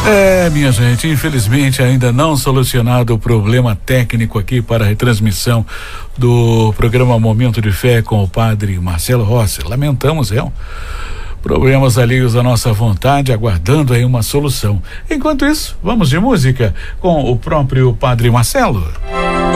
Minha gente, infelizmente ainda não solucionado o problema técnico aqui para a retransmissão do programa Momento de Fé com o padre Marcelo Rossi. Lamentamos, problemas alheios à nossa vontade, aguardando aí uma solução. Enquanto isso, vamos de música com o próprio padre Marcelo.